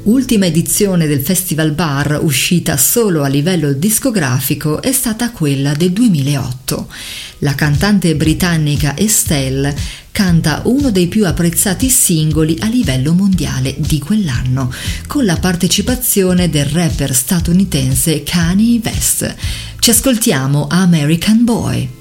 Ultima edizione del Festival Bar uscita solo a livello discografico è stata quella del 2008. La cantante britannica Estelle canta uno dei più apprezzati singoli a livello mondiale di quell'anno, con la partecipazione del rapper statunitense Kanye West. Ci ascoltiamo American Boy.